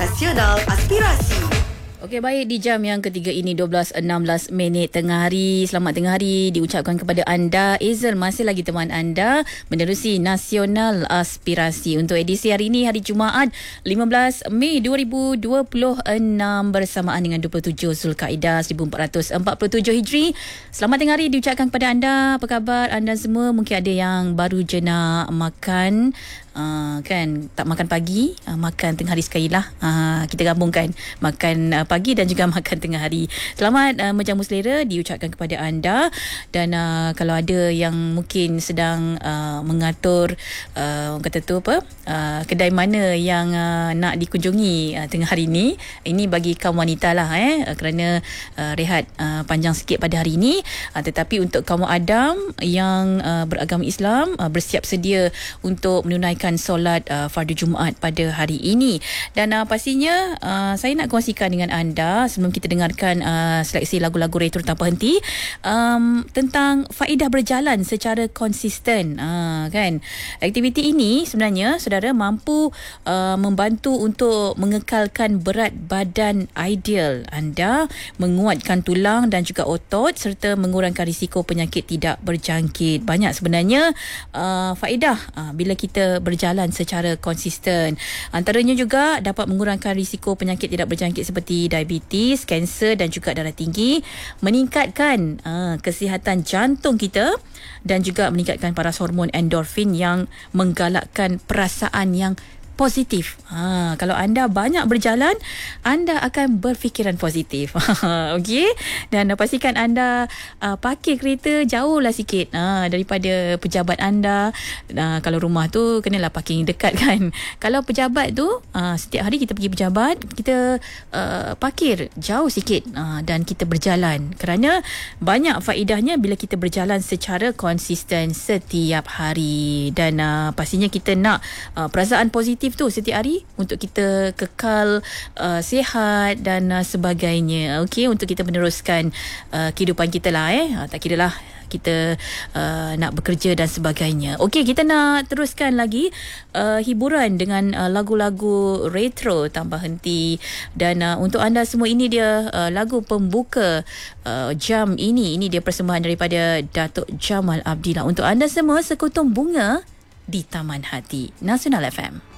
Nasional Aspirasi. Okey, baik, di jam yang ketiga ini 12.16 tengah hari. Selamat tengah hari diucapkan kepada anda. Ezel masih lagi teman anda menerusi Nasional Aspirasi untuk edisi hari ini, hari Jumaat 15 Mei 2026 bersamaan dengan 27 Zulkaidah 1447 Hijri. Selamat tengah hari diucapkan kepada anda. Apa khabar anda semua? Mungkin ada yang baru je nak makan, kan, tak makan pagi, makan tengah hari sekali lah. Kita gabungkan makan pagi dan juga makan tengah hari. Selamat menjamu selera diucapkan kepada anda. Dan kalau ada yang mungkin sedang mengatur orang kata tu apa, kedai mana yang nak dikunjungi tengah hari ini bagi kaum wanita lah, kerana rehat panjang sikit pada hari ini. Tetapi untuk kaum Adam yang beragama Islam, bersiap sedia untuk menunaikan solat fardu Jumaat pada hari ini. Dan pastinya saya nak kongsikan dengan anda sebelum kita dengarkan seleksi lagu-lagu retro tanpa henti, tentang faedah berjalan secara konsisten. Kan, aktiviti ini sebenarnya saudara mampu membantu untuk mengekalkan berat badan ideal anda, menguatkan tulang dan juga otot serta mengurangkan risiko penyakit tidak berjangkit. Banyak sebenarnya faedah bila kita berjalan secara konsisten. Antaranya juga dapat mengurangkan risiko penyakit tidak berjangkit seperti diabetes, kanser dan juga darah tinggi, meningkatkan kesihatan jantung kita dan juga meningkatkan paras hormon endorfin yang menggalakkan perasaan yang positif. Kalau anda banyak berjalan, anda akan berfikiran positif. Okey. Dan pastikan anda parkir kereta jauhlah sikit daripada pejabat anda. Kalau rumah tu kenalah parking dekat kan. Kalau pejabat tu setiap hari kita pergi pejabat, kita parkir jauh sikit dan kita berjalan, kerana banyak faedahnya bila kita berjalan secara konsisten setiap hari. Dan pastinya kita nak perasaan positif tu setiap hari untuk kita kekal sihat dan sebagainya. Okey, untuk kita meneruskan kehidupan kita lah, tak kira lah kita nak bekerja dan sebagainya. Okey, kita nak teruskan lagi hiburan dengan lagu-lagu retro tanpa henti. Dan untuk anda semua, ini dia lagu pembuka jam ini. Ini dia persembahan daripada Datuk Jamal Abdillah untuk anda semua, Sekutum Bunga di Taman Hati, Nasional FM.